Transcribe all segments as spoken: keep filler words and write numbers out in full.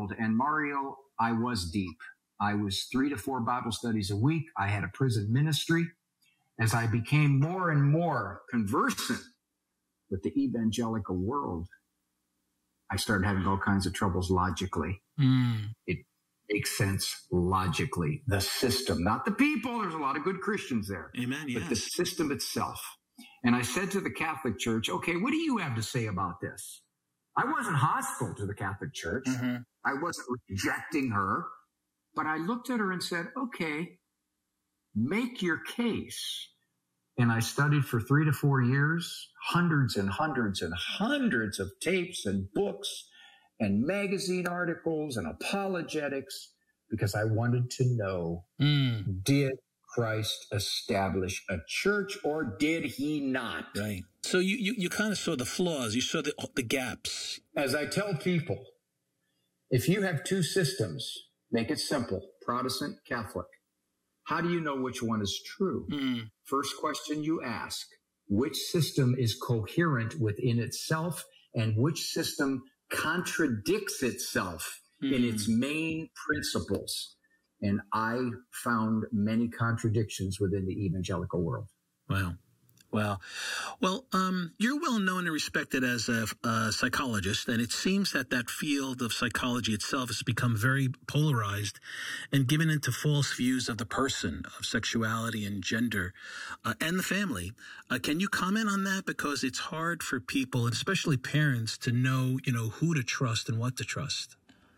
world. And Mario, I was deep. I was three to four Bible studies a week. I had a prison ministry. As I became more and more conversant with the evangelical world, I started having all kinds of troubles logically. Mm. It makes sense logically. The system, not the people. There's a lot of good Christians there. Amen. Yes. But the system itself. And I said to the Catholic Church, okay, what do you have to say about this? I wasn't hostile to the Catholic Church. Mm-hmm. I wasn't rejecting her. But I looked at her and said, okay, make your case. And I studied for three to four years, hundreds and hundreds and hundreds of tapes and books and magazine articles and apologetics, because I wanted to know, mm. did Christ establish a church or did he not? Right. So you, you, you kind of saw the flaws. You saw the, the gaps. As I tell people, if you have two systems, make it simple, Protestant, Catholic. How do you know which one is true? Mm. First question you ask, which system is coherent within itself and which system contradicts itself mm. in its main principles? And I found many contradictions within the evangelical world. Wow. Wow. Well, um, you're well known and respected as a, a psychologist, and it seems that that field of psychology itself has become very polarized and given into false views of the person, of sexuality and gender, uh, and the family. Uh, can you comment on that? Because it's hard for people, and especially parents, to know, you know, who to trust and what to trust.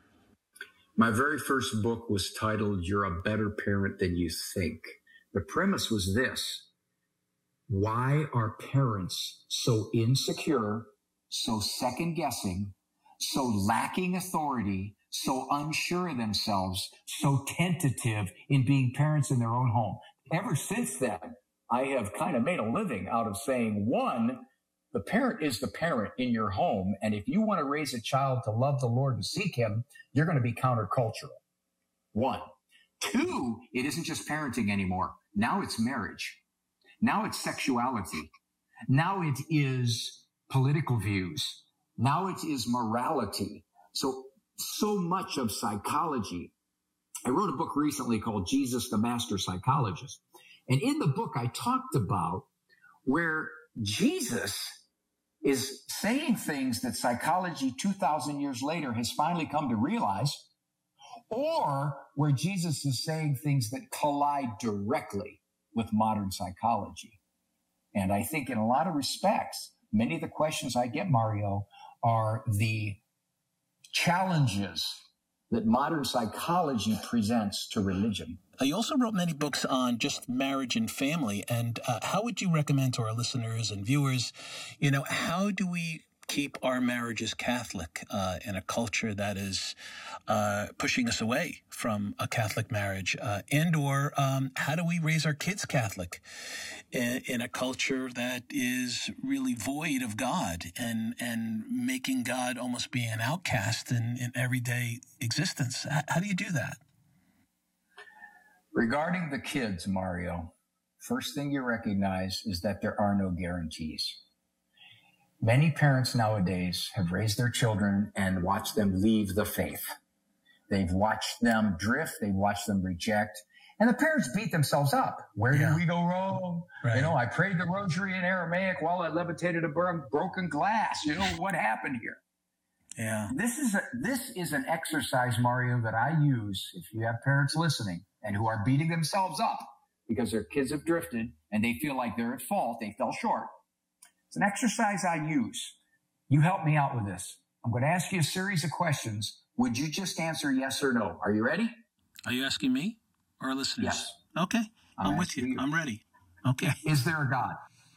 My very first book was titled, You're a Better Parent Than You Think. The premise was this. Why are parents so insecure, so second-guessing, so lacking authority, so unsure of themselves, so tentative in being parents in their own home? Ever since then, I have kind of made a living out of saying, one, the parent is the parent in your home, and if you want to raise a child to love the Lord and seek him, you're going to be countercultural. One. Two, it isn't just parenting anymore. Now it's marriage. Now it's sexuality. Now it is political views. Now it is morality. So, so much of psychology. I wrote a book recently called Jesus, the Master Psychologist. And in the book, I talked about where Jesus is saying things that psychology two thousand years later has finally come to realize, or where Jesus is saying things that collide directly with modern psychology. And I think in a lot of respects, many of the questions I get, Mario, are the challenges that modern psychology presents to religion. You also wrote many books on just marriage and family. And uh, how would you recommend to our listeners and viewers, you know, how do we keep our marriages Catholic uh, in a culture that is uh, pushing us away from a Catholic marriage? Uh, and or um, how do we raise our kids Catholic in, in a culture that is really void of God and, and making God almost be an outcast in, in everyday existence? How, how do you do that? Regarding the kids, Mario, first thing you recognize is that there are no guarantees. Many parents nowadays have raised their children and watched them leave the faith. They've watched them drift. They've watched them reject. And the parents beat themselves up. Where yeah. did we go wrong? Right. You know, I prayed the rosary in Aramaic while I levitated a broken glass. You know, what happened here? Yeah. This is a, this is an exercise, Mario, that I use if you have parents listening and who are beating themselves up because their kids have drifted and they feel like they're at fault. They fell short. It's an exercise I use. You help me out with this. I'm going to ask you a series of questions. Would you just answer yes or no? Are you ready? Are you asking me or our listeners? Yes. Okay. I'm, I'm with you. you. I'm ready. Okay. Is there a God?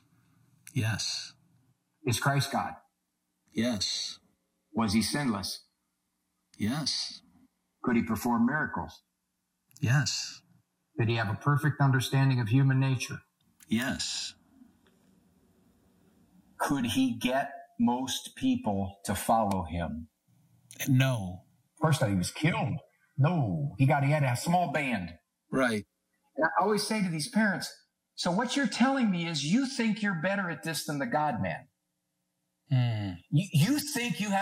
Yes. Is Christ God? Yes. Was he sinless? Yes. Could he perform miracles? Yes. Did he have a perfect understanding of human nature? Yes. Could he get most people to follow him? No. First thought he was killed. No, he got, he had a small band. Right. And I always say to these parents, so what you're telling me is you think you're better at this than the God man. Mm. You, you think you have